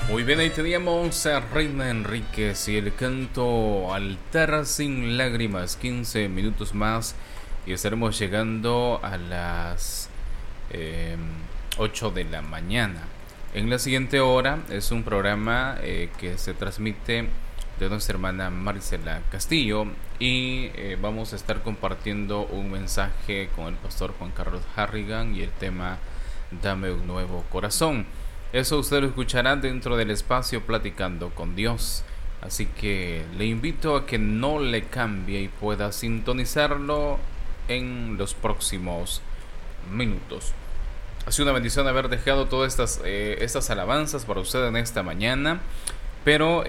Muy bien, ahí teníamos a Reina Enríquez y el canto Altar sin lágrimas. 15 minutos más y estaremos llegando a las 8 de la mañana. En la siguiente hora es un programa que se transmite de nuestra hermana Maricela Castillo y vamos a estar compartiendo un mensaje con el pastor Juan Carlos Harrigan y el tema Dame un nuevo corazón. Eso usted lo escuchará dentro del espacio Platicando con Dios. Así que le invito a que no le cambie y pueda sintonizarlo en los próximos minutos. Ha sido una bendición haber dejado todas estas alabanzas para usted en esta mañana, pero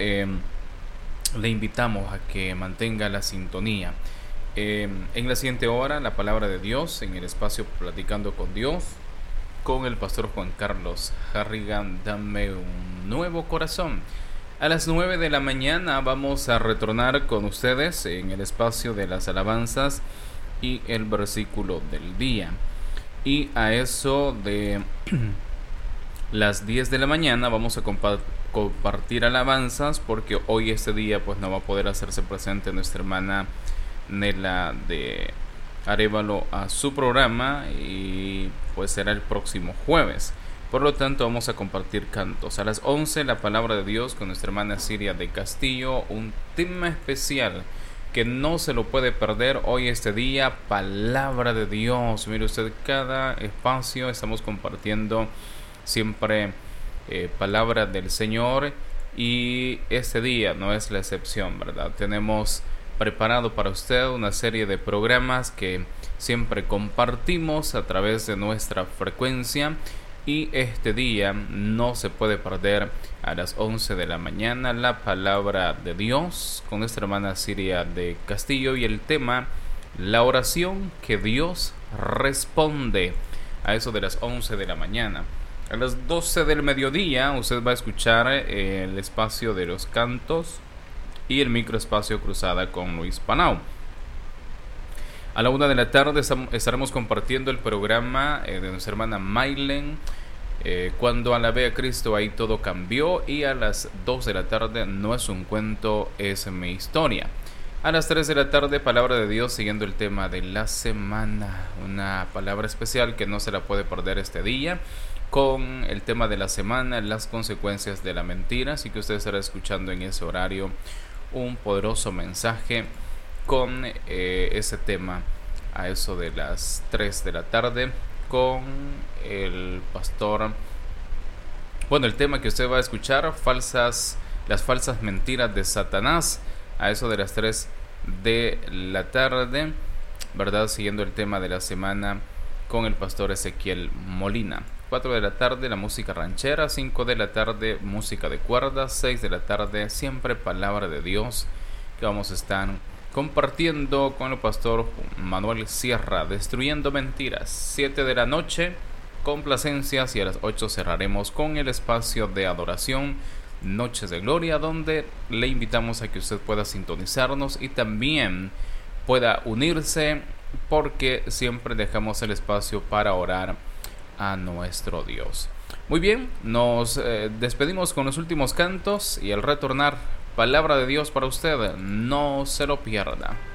le invitamos a que mantenga la sintonía. En la siguiente hora, la palabra de Dios en el espacio Platicando con Dios, con el pastor Juan Carlos Harrigan, Dame un nuevo corazón. A las 9 de la mañana vamos a retornar con ustedes en el espacio de las alabanzas y el versículo del día. Y a eso de las 10 de la mañana vamos a compartir alabanzas, porque hoy este día pues no va a poder hacerse presente nuestra hermana Nela de Arévalo a su programa, y pues será el próximo jueves. Por lo tanto vamos a compartir cantos. A las 11 la palabra de Dios con nuestra hermana Siria de Castillo, un tema especial que no se lo puede perder hoy este día, palabra de Dios. Mire usted, cada espacio estamos compartiendo siempre palabra del Señor, y este día no es la excepción, ¿verdad? Tenemos preparado para usted una serie de programas que siempre compartimos a través de nuestra frecuencia, y este día no se puede perder a las 11 de la mañana la palabra de Dios con nuestra hermana Siria de Castillo y el tema la oración que Dios responde, a eso de las 11 de la mañana. A las 12 del mediodía usted va a escuchar el espacio de los cantos y el microespacio Cruzada con Luis Panau. A la 1 de la tarde estaremos compartiendo el programa de nuestra hermana Maylen, Cuando alabé a Cristo ahí todo cambió, y a las 2 de la tarde No es un cuento, es mi historia. A las 3 de la tarde palabra de Dios siguiendo el tema de la semana, una palabra especial que no se la puede perder este día, con el tema de la semana, las consecuencias de la mentira. Así que usted estará escuchando en ese horario un poderoso mensaje con ese tema a eso de las 3 de la tarde con el pastor. Bueno, el tema que usted va a escuchar, las falsas mentiras de Satanás, a eso de las 3 de la tarde, ¿verdad? Siguiendo el tema de la semana con el pastor Ezequiel Molina. 4 de la tarde la música ranchera, 5 de la tarde música de cuerdas, 6 de la tarde siempre palabra de Dios, que vamos a estar compartiendo con el pastor Manuel Sierra, destruyendo mentiras. 7 de la noche complacencias, y a las 8 cerraremos con el espacio de adoración Noches de Gloria, donde le invitamos a que usted pueda sintonizarnos y también pueda unirse, porque siempre dejamos el espacio para orar a nuestro Dios. Muy bien, nos despedimos con los últimos cantos, y al retornar palabra de Dios para usted, no se lo pierda.